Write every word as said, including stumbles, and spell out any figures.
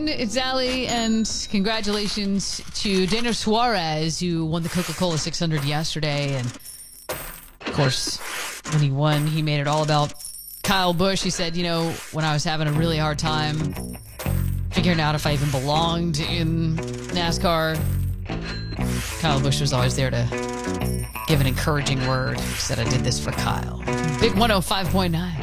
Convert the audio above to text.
everyone. It's Allie, and congratulations to Daniel Suarez, who won the Coca-Cola six hundred yesterday. And, of course, when he won, he made it all about Kyle Busch. He said, you know, when I was having a really hard time figuring out if I even belonged in NASCAR, Kyle Busch was always there to give an encouraging word. He said, I did this for Kyle. Big one oh five point nine.